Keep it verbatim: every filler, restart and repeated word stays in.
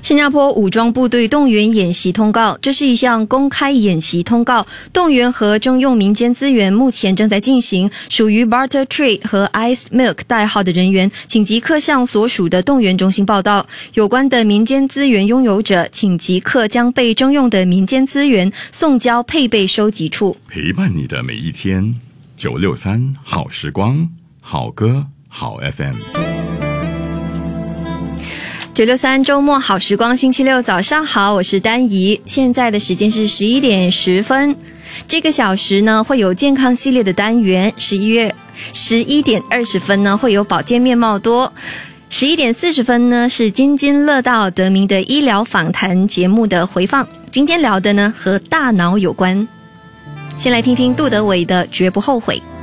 新加坡武装部队动员演习通告，这是一项公开演习通告，动员和征用民间资源目前正在进行，属于 Barter Trade 和 Iced Milk 代号的人员，请即刻向所属的动员中心报到。有关的民间资源拥有者，请即刻将被征用的民间资源送交配备收集处。 陪伴你的每一天，九六三好时光，好歌好 F M。 九六三周末好时光，星期六早上好，我是丹怡，现在的时间是十一点十分。这个小时呢会有健康系列的单元，十一月十一点二十分呢会有保健面貌多，十一点四十分呢是津津乐道得名的医疗访谈节目的回放。今天聊的呢和大脑有关，先来听听杜德伟的绝不后悔。